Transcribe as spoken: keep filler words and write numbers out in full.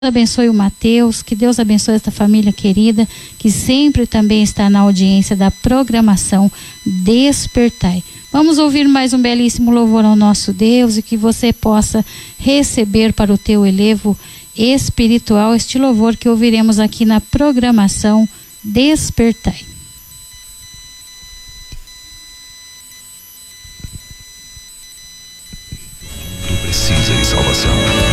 abençoe o Mateus, que Deus abençoe esta família querida, que sempre também está na audiência da programação Despertai. Vamos ouvir mais um belíssimo louvor ao nosso Deus e que você possa receber para o teu elevo espiritual este louvor que ouviremos aqui na programação Despertai. Tu precisa de salvação.